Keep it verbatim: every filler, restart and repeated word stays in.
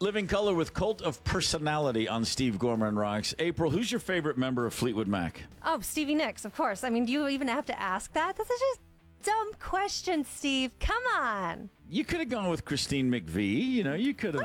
Living Color with Cult of Personality on Steve Gorman Rocks. April, who's your favorite member of Fleetwood Mac? Oh, Stevie Nicks, of course. I mean, do you even have to ask that? That's such a dumb question, Steve. Come on. You could have gone with Christine McVie. You know, you could have.